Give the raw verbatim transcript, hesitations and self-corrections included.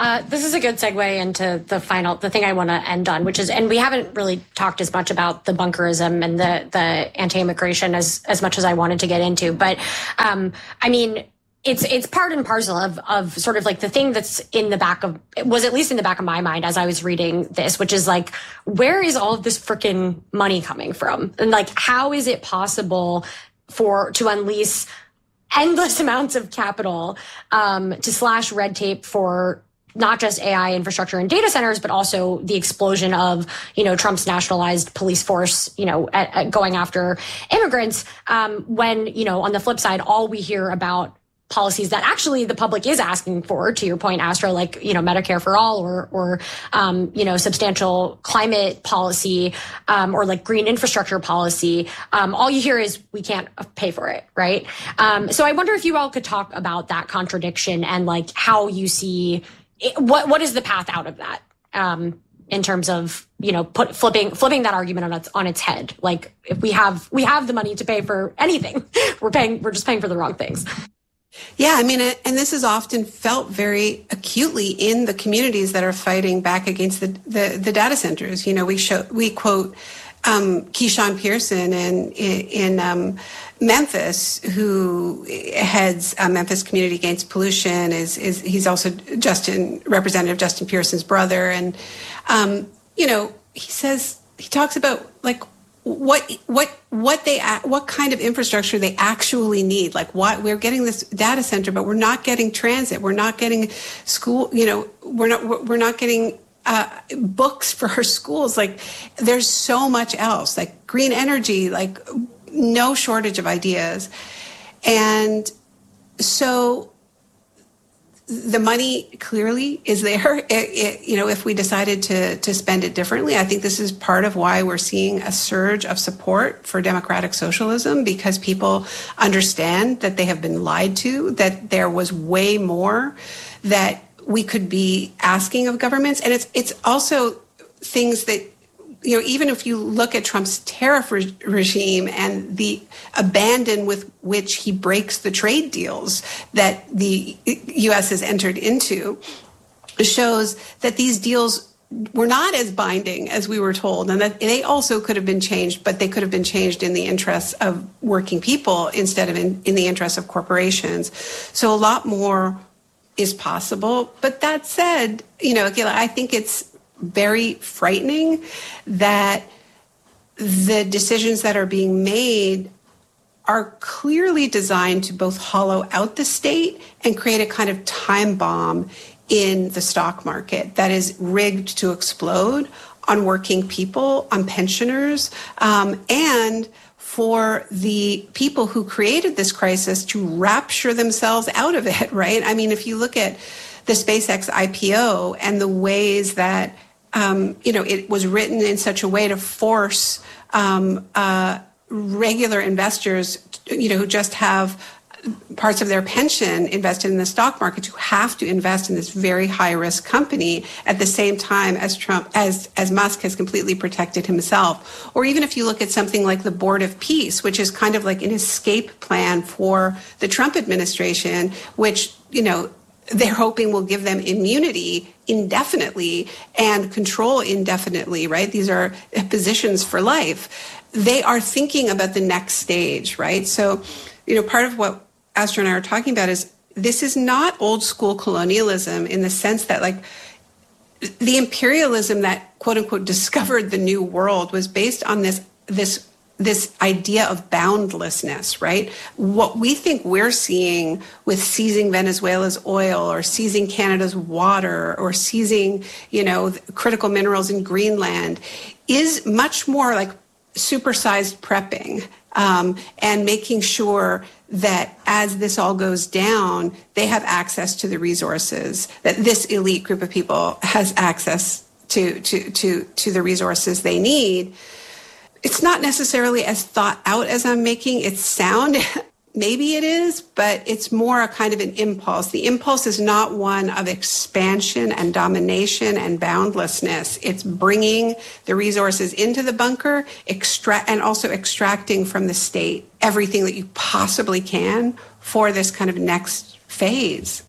Uh, this is a good segue into the final, the thing I want to end on, which is, and we haven't really talked as much about the bunkerism and the the anti-immigration as as much as I wanted to get into. But um, I mean, it's it's part and parcel of of sort of like the thing that's in the back of, was at least in the back of my mind as I was reading this, which is like, where is all of this freaking money coming from? And like, how is it possible for to unleash endless amounts of capital um, to slash red tape for not just A I infrastructure and data centers, but also the explosion of, you know, Trump's nationalized police force, you know, at, at going after immigrants. Um, when, you know, on the flip side, all we hear about policies that actually the public is asking for, to your point, Astra, like, you know, Medicare for all or, or, um, you know, substantial climate policy, um, or like green infrastructure policy. Um, all you hear is we can't pay for it. Right. Um, so I wonder if you all could talk about that contradiction and like how you see it, what, what is the path out of that, um, in terms of, you know, put flipping, flipping that argument on its, on its head. Like if we have, we have the money to pay for anything, we're paying, we're just paying for the wrong things. Yeah, I mean, and this is often felt very acutely in the communities that are fighting back against the, the, the data centers. You know, we show, we quote um, Keyshawn Pearson in, in um, Memphis, who heads uh, Memphis Community Against Pollution. Is is he's also Justin Representative Justin Pearson's brother, and um, you know, he says he talks about like. What what what they what kind of infrastructure they actually need? Like, what we're getting this data center, but we're not getting transit. We're not getting school. You know, we're not we're not getting uh, books for our schools. Like, there's so much else. Like green energy. Like, no shortage of ideas, and so the money clearly is there. It, it, you know, if we decided to to spend it differently, I think this is part of why we're seeing a surge of support for democratic socialism, because people understand that they have been lied to, that there was way more that we could be asking of governments. And it's it's also things that, you know, even if you look at Trump's tariff re- regime and the abandon with which he breaks the trade deals that the U S has entered into, shows that these deals were not as binding as we were told, and that they also could have been changed, but they could have been changed in the interests of working people instead of in, in the interests of corporations. So a lot more is possible. But that said, you know, again, I think it's very frightening that the decisions that are being made are clearly designed to both hollow out the state and create a kind of time bomb in the stock market that is rigged to explode on working people, on pensioners, um, and for the people who created this crisis to rapture themselves out of it, right? I mean, if you look at the SpaceX I P O and the ways that Um, you know, it was written in such a way to force um, uh, regular investors, you know, who just have parts of their pension invested in the stock market, to have to invest in this very high risk company at the same time as Trump, as as Musk has completely protected himself. Or even if you look at something like the Board of Peace, which is kind of like an escape plan for the Trump administration, which, you know, they're hoping will give them immunity indefinitely and control indefinitely, right? These are positions for life. They are thinking about the next stage, right? So, you know, part of what Astra and I are talking about is this is not old school colonialism in the sense that, like, the imperialism that, quote unquote, discovered the new world was based on this, this this idea of boundlessness, right? What we think we're seeing with seizing Venezuela's oil or seizing Canada's water or seizing, you know, critical minerals in Greenland is much more like supersized prepping um, and making sure that as this all goes down, they have access to the resources, that this elite group of people has access to, to, to, to the resources they need. It's not necessarily as thought out as I'm making it sound. Maybe it is, but it's more a kind of an impulse. The impulse is not one of expansion and domination and boundlessness. It's bringing the resources into the bunker, extract, and also extracting from the state everything that you possibly can for this kind of next phase.